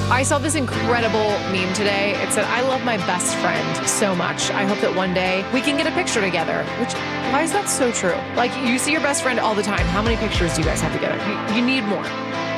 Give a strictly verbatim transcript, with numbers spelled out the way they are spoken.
I saw this incredible meme today. It said, I love my best friend so much. I hope that one day we can get a picture together. Which, why is that so true? Like, you see your best friend all the time. How many pictures do you guys have together? You, you need more.